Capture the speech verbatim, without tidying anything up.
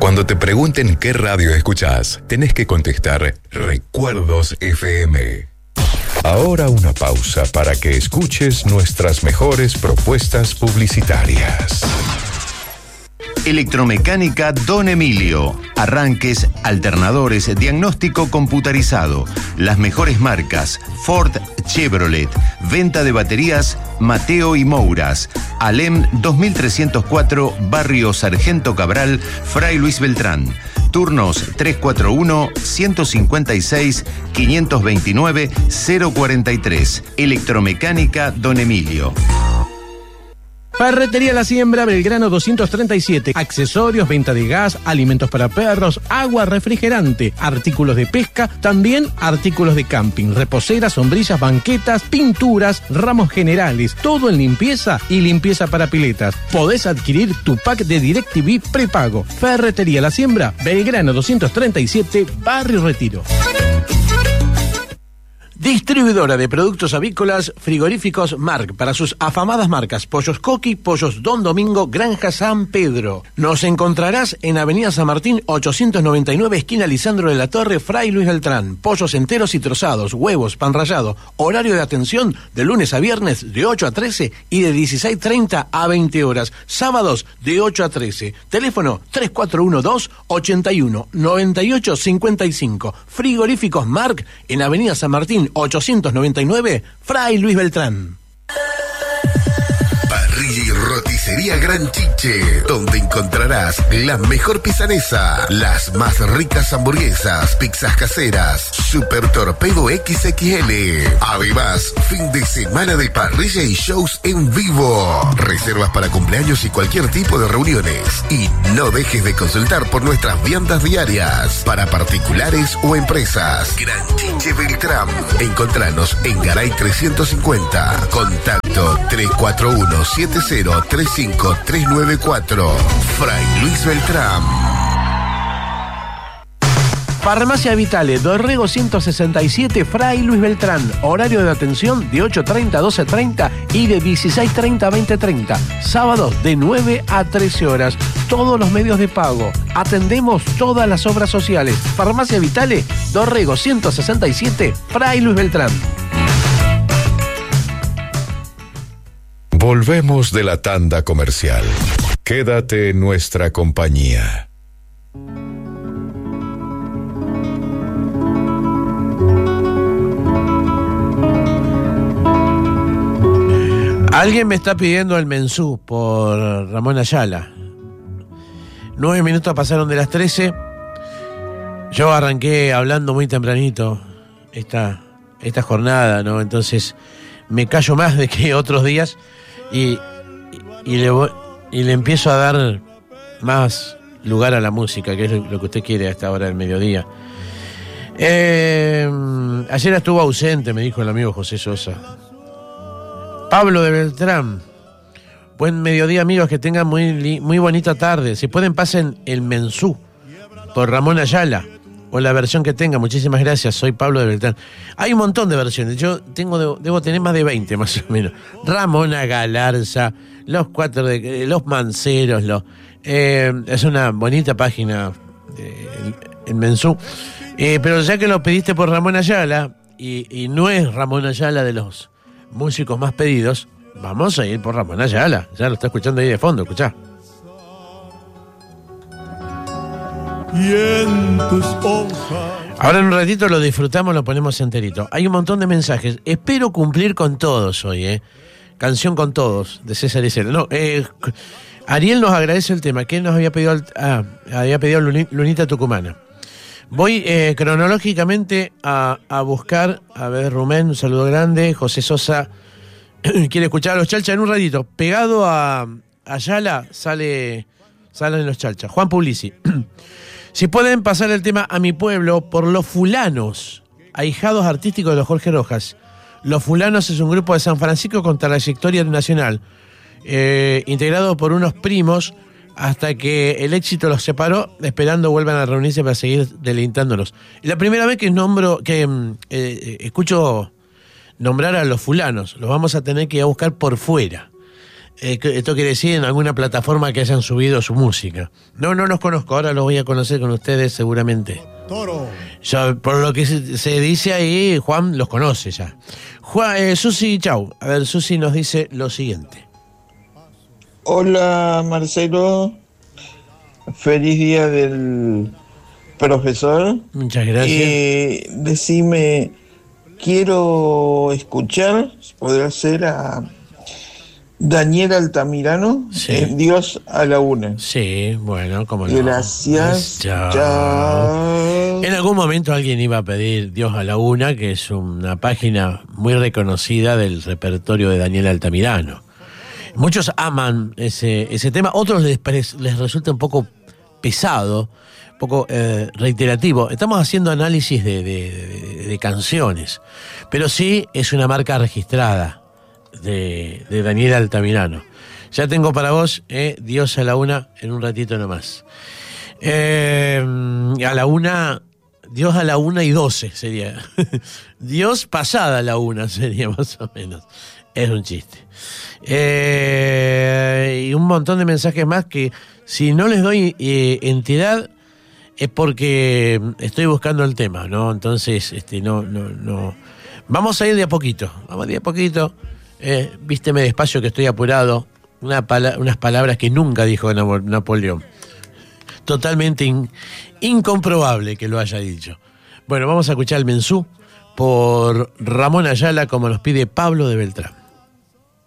Cuando te pregunten qué radio escuchás, tenés que contestar Recuerdos F M. Ahora una pausa para que escuches nuestras mejores propuestas publicitarias. Electromecánica Don Emilio. Arranques, alternadores, diagnóstico computarizado. Las mejores marcas: Ford, Chevrolet. Venta de baterías: Mateo y Mouras. Alem dos mil trescientos cuatro, Barrio Sargento Cabral, Fray Luis Beltrán. Turnos tres cuatro uno, uno cinco seis, cinco dos nueve, cero cuatro tres. Electromecánica Don Emilio. Ferretería La Siembra, Belgrano doscientos treinta y siete. Accesorios, venta de gas, alimentos para perros, agua refrigerante, artículos de pesca, también artículos de camping, reposeras, sombrillas, banquetas, pinturas, ramos generales, todo en limpieza y limpieza para piletas. Podés adquirir tu pack de DirecTV prepago. Ferretería La Siembra, Belgrano doscientos treinta y siete, Barrio Retiro. Distribuidora de productos avícolas, frigoríficos Marc, para sus afamadas marcas Pollos Coqui, Pollos Don Domingo, Granja San Pedro. Nos encontrarás en Avenida San Martín ochocientos noventa y nueve, esquina Lisandro de la Torre, Fray Luis Beltrán. Pollos enteros y trozados, huevos, pan rallado. Horario de atención de lunes a viernes de ocho a trece y de dieciséis treinta a veinte horas. Sábados de ocho a trece. Teléfono tres cuatro uno dos, ochenta y uno, noventa y ocho cincuenta y cinco. Frigoríficos Marc en Avenida San Martín ochocientos noventa y nueve, Fray Luis Beltrán. Parrilla y roticería Gran Chiche, donde encontrarás la mejor pisanesa, las más ricas hamburguesas, pizzas caseras, Super Torpedo equis equis ele. Además, fin de semana de parrilla y shows en vivo. Reservas para cumpleaños y cualquier tipo de reuniones. Y no dejes de consultar por nuestras viandas diarias para particulares o empresas. Gran Chiche Beltrán. Encontranos en Garay trescientos cincuenta. Contacto tres cuatro uno, siete cero tres cinco tres nueve cuatro. Fray Luis Beltrán. Farmacia Vitale, Dorrego ciento sesenta y siete, Fray Luis Beltrán. Horario de atención de ocho treinta a doce treinta y de dieciséis treinta a veinte treinta. Sábados de nueve a trece horas. Todos los medios de pago. Atendemos todas las obras sociales. Farmacia Vitale, Dorrego ciento sesenta y siete, Fray Luis Beltrán. Volvemos de la tanda comercial. Quédate en nuestra compañía. Alguien me está pidiendo el mensú por Ramón Ayala. Nueve minutos pasaron de las trece. Yo arranqué hablando muy tempranito esta, esta jornada, ¿no? Entonces me callo más de que otros días y, y, y, le, voy, y le empiezo a dar más lugar a la música, que es lo que usted quiere a esta hora del mediodía. Eh, ayer estuvo ausente, me dijo el amigo José Sosa. Pablo de Beltrán, buen mediodía, amigos, que tengan muy, muy bonita tarde. Si pueden, pasen el mensú por Ramón Ayala o la versión que tenga. Muchísimas gracias, soy Pablo de Beltrán. Hay un montón de versiones, yo tengo debo tener más de veinte más o menos. Ramona Galarza, los cuatro de los Manceros, los, eh, es una bonita página, eh, el, el mensú. Eh, pero ya que lo pediste por Ramón Ayala, y, y no es Ramón Ayala de los músicos más pedidos, vamos a ir por Ramón Ayala. Ya lo está escuchando ahí de fondo, escuchá. Y en tus hojas. Ahora en un ratito lo disfrutamos, lo ponemos enterito. Hay un montón de mensajes. Espero cumplir con todos hoy, ¿eh? Canción con todos, de César Isela. No, eh, Ariel nos agradece el tema, que él nos había pedido, ah, había pedido Lunita Tucumana. Voy eh, cronológicamente a, a buscar, a ver, Rumén, un saludo grande. José Sosa quiere escuchar a los Chalchas en un ratito. Pegado a Ayala sale, salen los Chalchas. Juan Puglisi. Si pueden pasar el tema A mi pueblo por Los Fulanos, ahijados artísticos de los Jorge Rojas. Los Fulanos es un grupo de San Francisco con trayectoria nacional, eh, integrado por unos primos, hasta que el éxito los separó, esperando vuelvan a reunirse para seguir deleitándonos. La primera vez que nombro, que eh, escucho nombrar a los Fulanos, los vamos a tener que ir a buscar por fuera. Eh, esto quiere decir en alguna plataforma que hayan subido su música. No, no los conozco, ahora los voy a conocer con ustedes seguramente. Toro. Ya, por lo que se, se dice ahí, Juan los conoce ya. Juan, eh, Susi, chau. A ver, Susi nos dice lo siguiente. Hola Marcelo, feliz día del profesor. Muchas gracias. Eh, decime, quiero escuchar, podrá ser a Daniel Altamirano, Sí. eh, Dios a la una. Sí, bueno, como no. Gracias. Chao. Chao. En algún momento alguien iba a pedir Dios a la una, que es una página muy reconocida del repertorio de Daniel Altamirano. Muchos aman ese, ese tema, otros les, les resulta un poco pesado, un poco eh, reiterativo. Estamos haciendo análisis de, de, de, de canciones, pero sí es una marca registrada de, de Daniel Altamirano. Ya tengo para vos eh, Dios a la una en un ratito nomás. Eh, a la una, Dios a la una y doce sería. Dios pasada la una sería más o menos. Es un chiste. Eh, y un montón de mensajes más que si no les doy eh, entidad es porque estoy buscando el tema, ¿no? Entonces, este, no, no, no. Vamos a ir de a poquito. Vamos de a poquito. Eh, vísteme despacio que estoy apurado. Una pala- unas palabras que nunca dijo Namo- Napoleón. Totalmente in- incomprobable que lo haya dicho. Bueno, vamos a escuchar el mensú por Ramón Ayala, como nos pide Pablo de Beltrán.